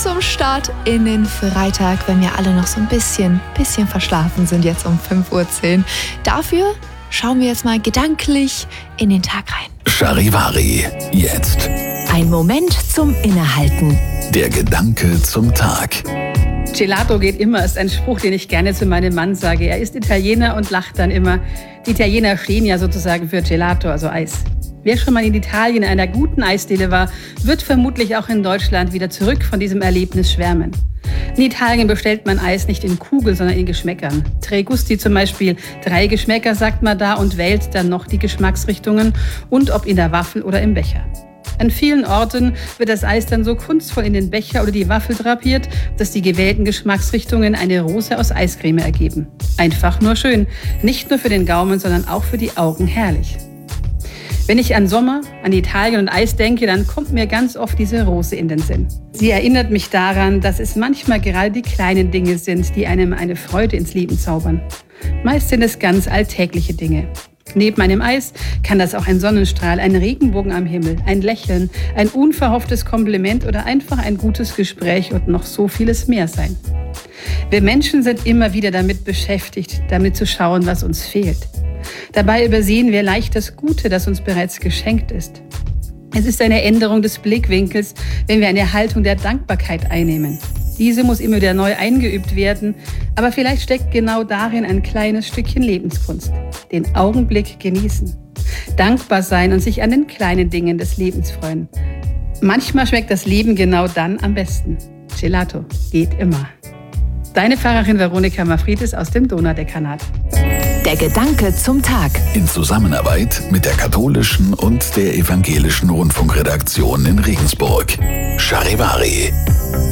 zum Start in den Freitag, wenn wir alle noch so ein bisschen verschlafen sind, jetzt um 5:10 Uhr. Dafür schauen wir jetzt mal gedanklich in den Tag rein. Charivari, jetzt. Ein Moment zum Innehalten. Der Gedanke zum Tag. Gelato geht immer, ist ein Spruch, den ich gerne zu meinem Mann sage. Er ist Italiener und lacht dann immer. Die Italiener stehen ja sozusagen für Gelato, also Eis. Wer schon mal in Italien in einer guten Eisdiele war, wird vermutlich auch in Deutschland wieder zurück von diesem Erlebnis schwärmen. In Italien bestellt man Eis nicht in Kugeln, sondern in Geschmäckern. Tre Gusti zum Beispiel, 3 Geschmäcker sagt man da und wählt dann noch die Geschmacksrichtungen und ob in der Waffel oder im Becher. An vielen Orten wird das Eis dann so kunstvoll in den Becher oder die Waffel drapiert, dass die gewählten Geschmacksrichtungen eine Rose aus Eiscreme ergeben. Einfach nur schön. Nicht nur für den Gaumen, sondern auch für die Augen herrlich. Wenn ich an Sommer, an Italien und Eis denke, dann kommt mir ganz oft diese Rose in den Sinn. Sie erinnert mich daran, dass es manchmal gerade die kleinen Dinge sind, die einem eine Freude ins Leben zaubern. Meist sind es ganz alltägliche Dinge. Neben einem Eis kann das auch ein Sonnenstrahl, ein Regenbogen am Himmel, ein Lächeln, ein unverhofftes Kompliment oder einfach ein gutes Gespräch und noch so vieles mehr sein. Wir Menschen sind immer wieder damit beschäftigt, damit zu schauen, was uns fehlt. Dabei übersehen wir leicht das Gute, das uns bereits geschenkt ist. Es ist eine Änderung des Blickwinkels, wenn wir eine Haltung der Dankbarkeit einnehmen. Diese muss immer wieder neu eingeübt werden, aber vielleicht steckt genau darin ein kleines Stückchen Lebenskunst. Den Augenblick genießen. Dankbar sein und sich an den kleinen Dingen des Lebens freuen. Manchmal schmeckt das Leben genau dann am besten. Gelato geht immer. Deine Pfarrerin Veronika Mafridis aus dem Donaudekanat. Der Gedanke zum Tag. In Zusammenarbeit mit der katholischen und der evangelischen Rundfunkredaktion in Regensburg. Charivari.